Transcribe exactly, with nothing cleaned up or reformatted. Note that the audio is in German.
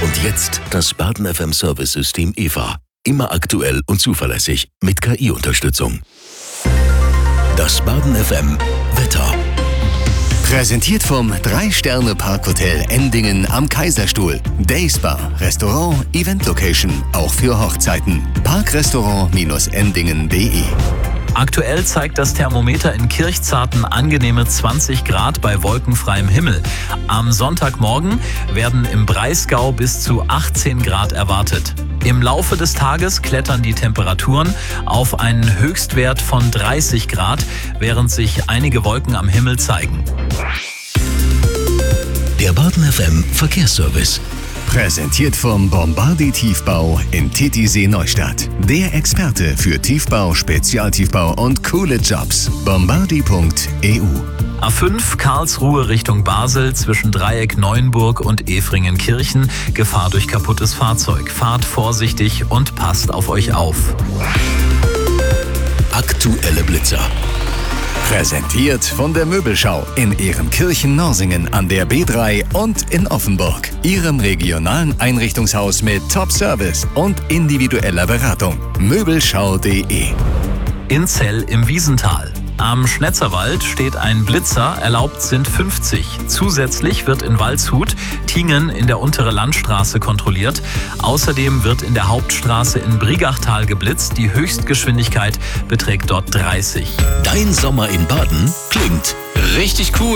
Und jetzt das Baden F M Service-System E V A. Immer aktuell und zuverlässig mit K I-Unterstützung. Das Baden F M Wetter. Präsentiert vom drei Sterne Parkhotel Endingen am Kaiserstuhl. Dayspa, Restaurant, Event-Location, auch für Hochzeiten. Parkrestaurant Endingen punkt de. Aktuell zeigt das Thermometer in Kirchzarten angenehme zwanzig Grad bei wolkenfreiem Himmel. Am Sonntagmorgen werden im Breisgau bis zu achtzehn Grad erwartet. Im Laufe des Tages klettern die Temperaturen auf einen Höchstwert von dreißig Grad, während sich einige Wolken am Himmel zeigen. Der Baden F M Verkehrsservice. Präsentiert vom Bombardi Tiefbau in Titisee Neustadt. Der Experte für Tiefbau, Spezialtiefbau und coole Jobs. bombardi punkt e u. A fünf Karlsruhe Richtung Basel zwischen Dreieck Neuenburg und Efringenkirchen. Gefahr durch kaputtes Fahrzeug. Fahrt vorsichtig und passt auf euch auf. Aktuelle Blitzer. Präsentiert von der Möbelschau in Ehrenkirchen-Norsingen an der B drei und in Offenburg. Ihrem regionalen Einrichtungshaus mit Top-Service und individueller Beratung. Möbelschau punkt de. In Zell im Wiesental. Am Schnetzerwald steht ein Blitzer, erlaubt sind fünfzig. Zusätzlich wird in Waldshut Tingen in der Untere Landstraße kontrolliert. Außerdem wird in der Hauptstraße in Brigachtal geblitzt. Die Höchstgeschwindigkeit beträgt dort dreißig. Dein Sommer in Baden klingt richtig cool.